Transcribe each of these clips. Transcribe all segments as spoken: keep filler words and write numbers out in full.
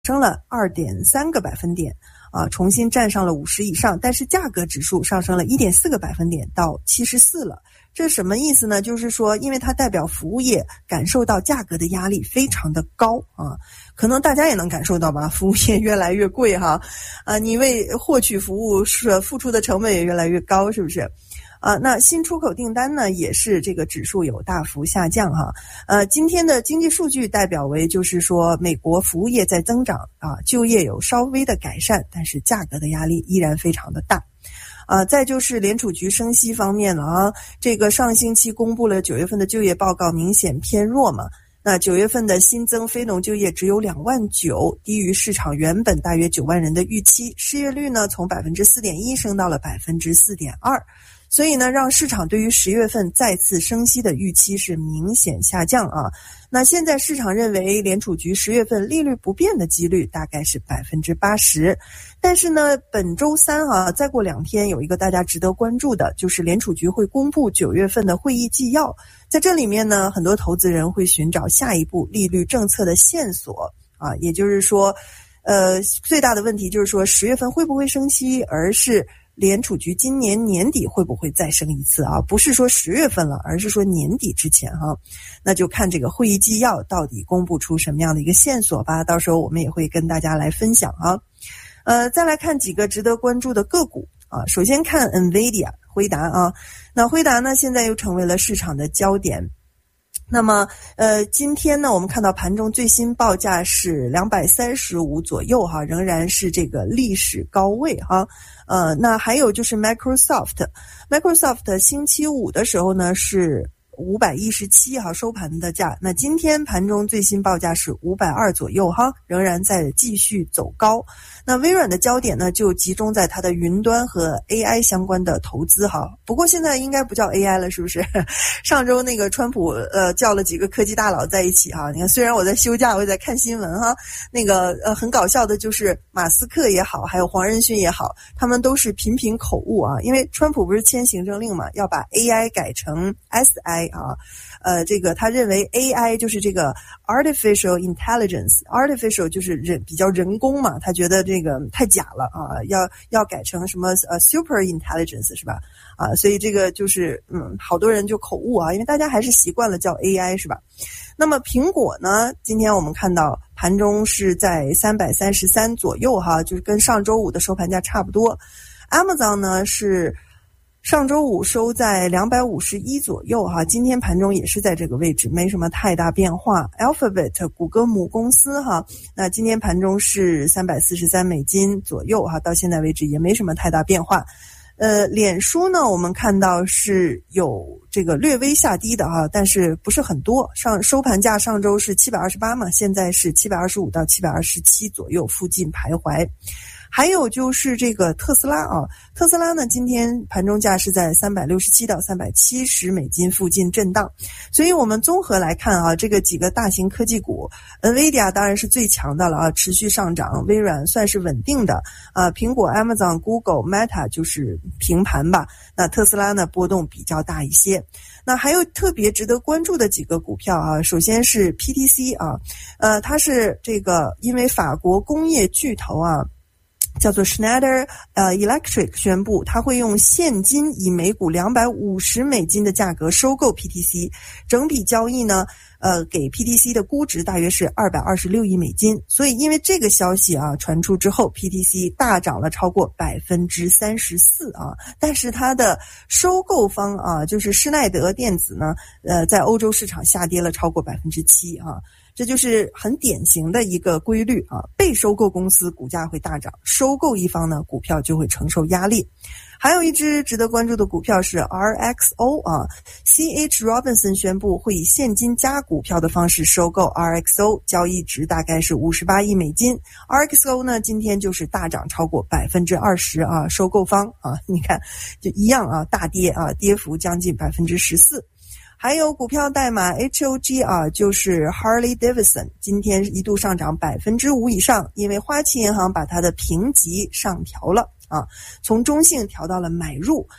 升了 二点三 个百分点啊，重新站上了五十以上，但是价格指数上升了 一点四 个百分点到七十四了。这什么意思呢？就是说因为它代表服务业感受到价格的压力非常的高啊，可能大家也能感受到吧，服务业越来越贵哈，啊，你为获取服务是付出的成本也越来越高，是不是？啊，那新出口订单呢，也是这个指数有大幅下降哈。呃，今天的经济数据代表为就是说美国服务业在增长啊，就业有稍微的改善，但是价格的压力依然非常的大。啊，再就是联储局升息方面了啊，这个上星期公布了九月份的就业报告，明显偏弱嘛。那九月份的新增非农就业只有两万九，低于市场原本大约九万人的预期，失业率呢从 百分之四点一 升到了 百分之四点二。所以呢，让市场对于十月份再次升息的预期是明显下降啊。那现在市场认为联储局十月份利率不变的几率大概是 百分之八十。但是呢，本周三啊，再过两天有一个大家值得关注的，就是联储局会公布九月份的会议纪要。在这里面呢，很多投资人会寻找下一步利率政策的线索啊，也就是说，呃，最大的问题就是说十月份会不会升息，而是联储局今年年底会不会再升一次啊？不是说十月份了，而是说年底之前哈。那就看这个会议纪要到底公布出什么样的一个线索吧，到时候我们也会跟大家来分享啊。呃，再来看几个值得关注的个股啊。首先看 Nvidia 辉达啊，那辉达呢现在又成为了市场的焦点。那么呃，今天呢我们看到盘中最新报价是两百三十五左右哈，仍然是这个历史高位哈。呃，那还有就是 Microsoft Microsoft 星期五的时候呢是五百一十七哈收盘的价，那今天盘中最新报价是五百二十左右哈，仍然在继续走高。那微软的焦点呢就集中在它的云端和 A I 相关的投资哈，不过现在应该不叫 A I 了，是不是？上周那个川普呃叫了几个科技大佬在一起哈，你看虽然我在休假，我也在看新闻哈，那个呃很搞笑的就是马斯克也好，还有黄仁勋也好，他们都是频频口误啊，因为川普不是签行政令嘛，要把 A I 改成 S I 啊，呃，这个他认为 A I 就是这个 artificial intelligence， artificial 就是人比较人工嘛，他觉得这个太假了啊，要要改成什么呃 super intelligence 是吧？啊，所以这个就是嗯，好多人就口误啊，因为大家还是习惯了叫 A I 是吧？那么苹果呢，今天我们看到盘中是在三百三十三左右哈，就是跟上周五的收盘价差不多。Amazon 呢是上周五收在两百五十一左右哈，今天盘中也是在这个位置，没什么太大变化。Alphabet 谷歌母公司哈，那今天盘中是三百四十三美金左右哈，到现在为止也没什么太大变化。呃，脸书呢，我们看到是有这个略微下低的哈，但是不是很多。上收盘价上周是七百二十八嘛，现在是七百二十五到七百二十七左右附近徘徊。还有就是这个特斯拉啊，特斯拉呢今天盘中价是在三百六十七到三百七十美金附近震荡。所以我们综合来看啊，这个几个大型科技股 Nvidia 当然是最强的了啊，持续上涨，微软算是稳定的啊，苹果 Amazon Google Meta 就是平盘吧，那特斯拉呢波动比较大一些。那还有特别值得关注的几个股票啊，首先是 P T C 啊，呃它是这个因为法国工业巨头啊叫做 Schneider 呃 Electric 宣布，他会用现金以每股两百五十美金的价格收购 P T C， 整笔交易呢呃给 P T C 的估值大约是二百二十六亿美金。所以因为这个消息啊传出之后， P T C 大涨了超过 百分之三十四 啊，但是它的收购方啊就是施耐德电子呢呃在欧洲市场下跌了超过 百分之七 啊。这就是很典型的一个规律啊，被收购公司股价会大涨，收购一方呢股票就会承受压力。还有一只值得关注的股票是 R X O 啊 ，C H Robinson 宣布会以现金加股票的方式收购 R X O， 交易值大概是五十八亿美金。R X O 呢今天就是大涨超过 百分之二十 啊，收购方啊，你看就一样啊，大跌啊，跌幅将近 百分之十四。还有股票代码 H O G 啊，就是 Harley Davidson， 今天一度上涨 百分之五 以上，因为花旗银行把它的评级上调了啊，从中性调到了买入。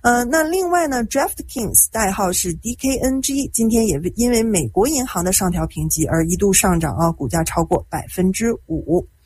呃，那另外呢 DraftKings 代号是 D K N G， 今天也因为美国银行的上调评级而一度上涨啊，股价超过百分之五。